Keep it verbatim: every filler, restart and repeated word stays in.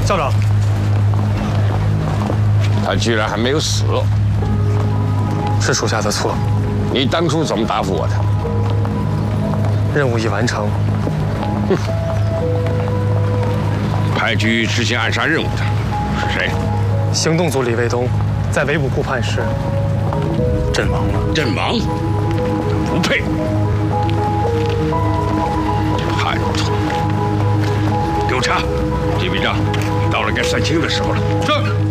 校长， 他居然还没有死， 是属下的错。 你当初怎么答复我的？ 任务已完成。 哼。派去执行暗杀任务的是谁？ 行动组李卫东在围捕顾盼时阵亡了。 阵亡？不配！叛徒！给我查！这笔账到了该算清的时候了。 是。